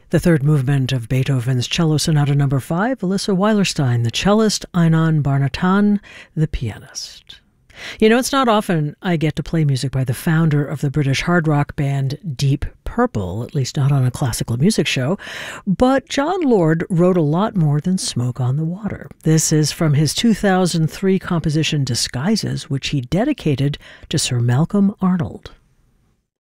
The third movement of Beethoven's Cello Sonata No. 5, Alyssa Weilerstein, the cellist, Aynan Barnatan, the pianist. You know, it's not often I get to play music by the founder of the British hard rock band Deep Purple, at least not on a classical music show, but Jon Lord wrote a lot more than Smoke on the Water. This is from his 2003 composition Disguises, which he dedicated to Sir Malcolm Arnold.